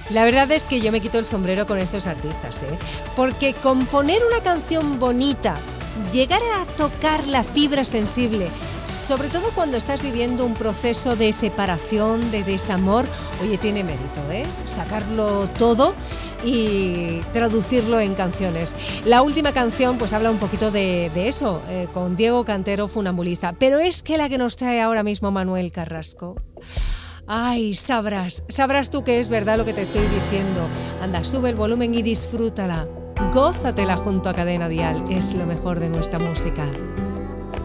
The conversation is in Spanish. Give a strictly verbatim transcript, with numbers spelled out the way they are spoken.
La verdad es que yo me quito el sombrero con estos artistas, ¿eh? Porque componer una canción bonita, llegar a tocar la fibra sensible, sobre todo cuando estás viviendo un proceso de separación, de desamor, oye, tiene mérito, ¿eh? Sacarlo todo y traducirlo en canciones. La última canción pues habla un poquito de, de eso, eh, con Diego Cantero, Funambulista. Pero es que la que nos trae ahora mismo Manuel Carrasco... Ay, sabrás, sabrás tú que es verdad lo que te estoy diciendo. Anda, sube el volumen y disfrútala. Gózatela junto a Cadena Dial, es lo mejor de nuestra música.